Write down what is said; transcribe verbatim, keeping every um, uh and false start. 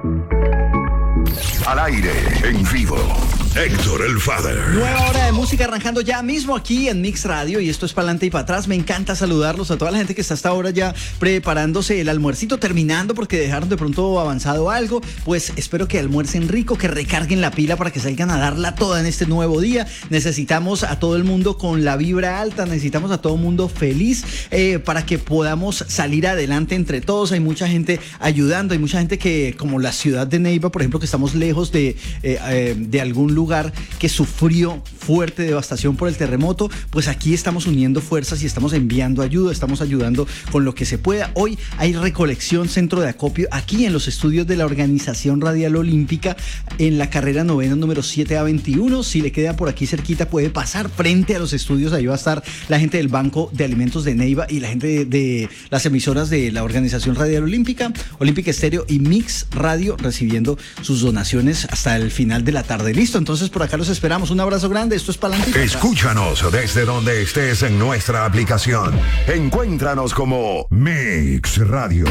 Al aire, en vivo, Héctor el Father. Nueva hora de música arrancando ya mismo aquí en Mix Radio, y esto es para adelante y para atrás. Me encanta saludarlos a toda la gente que está hasta ahora ya preparándose el almuercito, terminando porque dejaron de pronto avanzado algo. Pues espero que almuercen rico, que recarguen la pila para que salgan a darla toda en este nuevo día. Necesitamos a todo el mundo con la vibra alta, necesitamos a todo el mundo feliz eh, para que podamos salir adelante entre todos. Hay mucha gente ayudando, hay mucha gente que, como la ciudad de Neiva, por ejemplo, que estamos lejos de, eh, eh, de algún lugar que sufrió fuerte devastación por el terremoto, pues aquí estamos uniendo fuerzas y estamos enviando ayuda, estamos ayudando con lo que se pueda. Hoy hay recolección, centro de acopio, aquí en los estudios de la Organización Radial Olímpica, en la carrera novena número siete A veintiuno. Si le queda por aquí cerquita, puede pasar frente a los estudios. Ahí va a estar la gente del Banco de Alimentos de Neiva y la gente de, de las emisoras de la Organización Radial Olímpica, Olímpica Estéreo y Mix Radio, recibiendo sus donaciones hasta el final de la tarde. Listo, entonces por acá los esperamos. Un abrazo grande. Esto es Palante. Escúchanos desde donde estés en nuestra aplicación. Encuéntranos como Mix Radio.